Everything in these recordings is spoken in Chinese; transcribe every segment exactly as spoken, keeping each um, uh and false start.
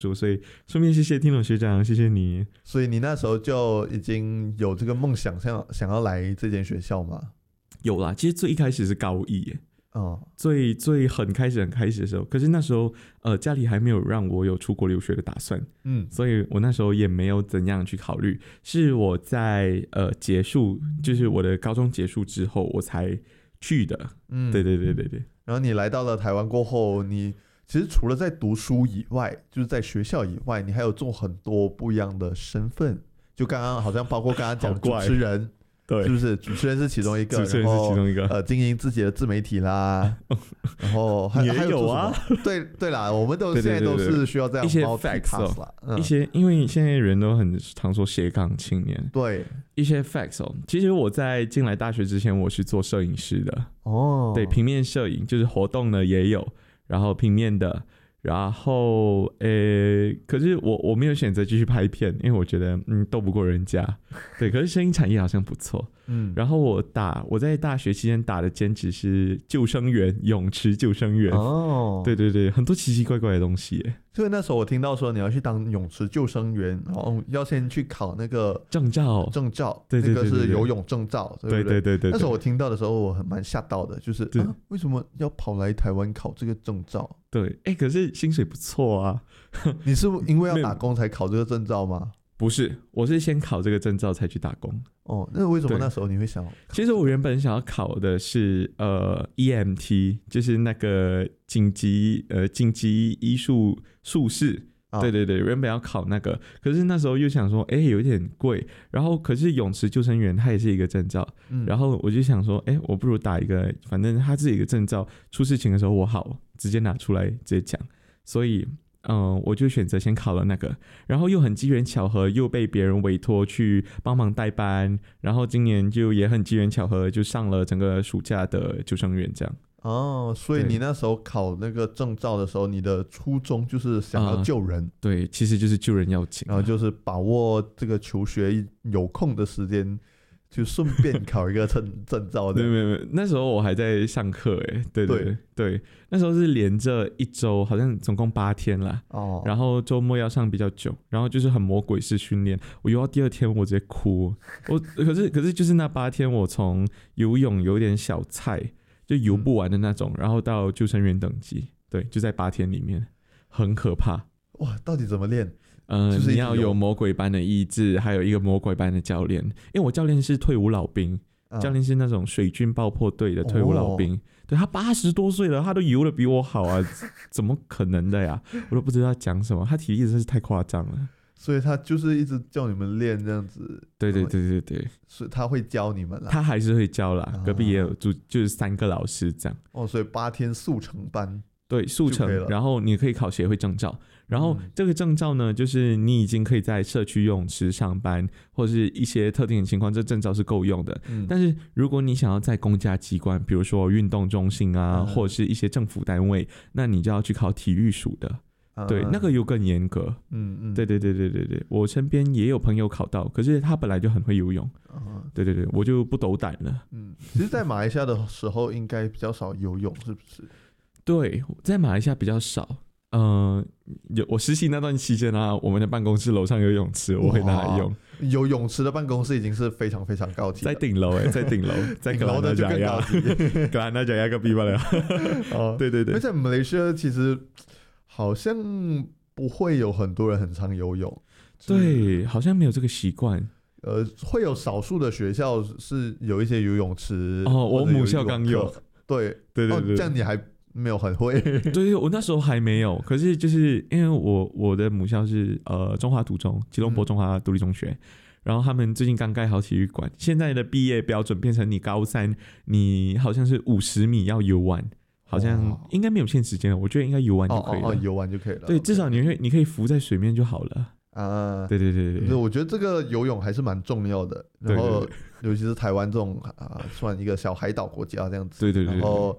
所以顺便谢谢听懂学长，谢谢你。 所以你那时候就已经有这个梦想，想想要来这间学校吗？ 有啦，其实最一开始是高一耶。 哦， 最最很开始很开始的时候，可是那时候呃家里还没有让我有出国留学的打算， 嗯， 所以我那时候也没有怎样去考虑。是我在呃结束，就是我的高中结束之后，我才去的。嗯，对对对对对。 然后你来到了台湾过后，你其实除了在读书以外，就是在学校以外，你还有做很多不一样的身份。就刚刚好像包括刚刚讲的主持人。对，是不是主持人是其中一个？ 主持人是其中一个。 呃，经营自己的自媒体啦，然后还也有啊。 对对啦，我们都现在都是需要这样一些 facts 啦、 哦嗯，一些因为现在人都很常说斜杠青年， 对一些 facts 哦。其实我在进来大学之前，我是做摄影师的哦， 对，平面摄影就是活动的也有，然后平面的。然后，呃，可是我我没有选择继续拍片，因为我觉得嗯斗不过人家，对。可是声音产业好像不错，嗯。然后我打我在大学期间打的兼职是救生员，泳池救生员哦，对对对，很多奇奇怪怪的东西耶。 所以那时候我听到说你要去当泳池救生员，然后要先去考那个证照， 证照， 对对对对对， 那个是游泳证照，对不对？ 对对对 对, 对。 那时候我听到的时候，我很蛮吓到的，就是啊，为什么要跑来台湾考这个证照？ 对，哎、欸，可是薪水不错啊。 你是因为要打工才考这个证照吗？ 不是，我是先考这个证照才去打工。 哦，那为什么那时候你会想要？ 其实我原本想要考的是呃 E M T， 就是那个紧急呃紧急医术术士。哦、对对对，原本要考那个，可是那时候又想说，哎，有点贵。然后可是泳池救生员它也是一个证照，嗯、然后我就想说，哎，我不如打一个，反正它是一个证照，出事情的时候我好直接拿出来直接讲。所以，嗯、呃，我就选择先考了那个，然后又很机缘巧合，又被别人委托去帮忙代班，然后今年就也很机缘巧合，就上了整个暑假的救生员这样。 哦，所以你那时候考那个证照的时候，你的初衷就是想要救人、呃、 对，其实就是救人要紧、啊、 然后就是把握这个求学有空的时间就顺便考一个证证照的。 对，没有没有，那时候我还在上课哎，对对 对, 对，那时候是连着一周，好像总共八天啦。哦，然后周末要上比较久，然后就是很魔鬼式训练。我游到第二天我直接哭，我可是可是就是那八天，我从游泳有点小菜。就游不完的那种、嗯、然后到救生员等级，对，就在八天里面，很可怕。 哇，到底怎么练？ 呃，你要有魔鬼般的意志，还有一个魔鬼般的教练。因为我教练是退伍老兵、啊、教练是那种水军爆破队的退伍老兵、哦、对，他八十多岁了，他都游得比我好啊，怎么可能的呀？我都不知道讲什么，他体力真是太夸张了。 所以他就是一直叫你们练这样子。 对对对对对， 所以他会教你们啦。 他还是会教啦，啊、隔壁也有就就是三个老师这样。 哦，所以八天速成班。 对，速成，然后你可以考协会证照，然后这个证照呢，就是你已经可以在社区游泳池上班，或是一些特定的情况，这证照是够用的。嗯、但是如果你想要在公家机关，比如说运动中心啊，嗯、或者是一些政府单位，那你就要去考体育署的。对，那个又更严格。嗯嗯，对对对对对对，我身边也有朋友考到，可是他本来就很会游泳。啊、对对对，我就不斗胆了。 嗯，其实，在马来西亚的时候，应该比较少游泳，是不是？ 对，在马来西亚比较少。嗯、呃，我实习那段期间啊，我们的办公室楼上有泳池，我会拿来用。 有泳池的办公室已经是非常非常高级了， 在顶楼哎，在顶楼，在顶楼的就更高级， 格兰纳贾亚个比不了。哦，对对对， 因为在马来西亚其实好像不会有很多人很常游泳， 对，好像没有这个习惯。 呃，会有少数的学校是有一些游泳池。 哦，我母校刚有。 对对对对、 哦，这样你还没有很会。 对，我那时候还没有，可是就是因为我我的母校是呃中华独中，吉隆坡中华独立中学。嗯，然后他们最近刚盖好体育馆，现在的毕业标准变成你高三，你好像是五十米要游完，好像应该没有限时间了，我觉得应该游完就可以了。 哦哦哦，游完就可以了。 对，至少你会你可以浮在水面就好了。啊，对对对 对, 对，我觉得这个游泳还是蛮重要的。然后，对对对，尤其是台湾这种啊，算一个小海岛国家这样子。 对对 对, 对。 然后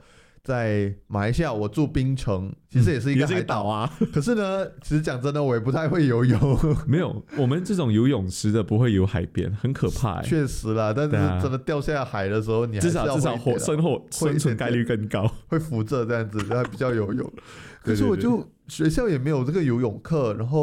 在马来西亚，我住槟城，其实也是一个海岛啊。 可是呢，其实讲真的，我也不太会游泳。 没有，我们这种游泳池的不会游海边，很可怕、欸。 确实啦，但是真的掉下海的时候，你还是要至少至少活生活生存概率更高， 会浮着这样子，然后比较有用。可是我就学校也没有这个游泳课，然后